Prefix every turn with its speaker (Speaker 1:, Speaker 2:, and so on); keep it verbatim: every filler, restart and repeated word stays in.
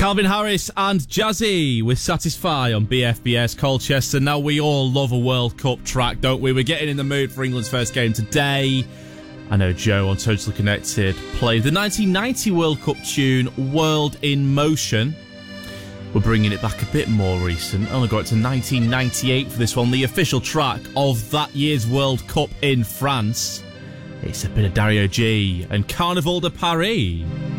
Speaker 1: Calvin Harris and Jazzy with Satisfy on B F B S Colchester. Now, we all love a World Cup track, don't we? We're getting in the mood for England's first game today. I know Joe on Totally Connected played the nineteen ninety World Cup tune World in Motion. We're bringing it back a bit more recent. Only got it to nineteen ninety-eight for this one, the official track of that year's World Cup in France. It's a bit of Dario G and Carnival de Paris.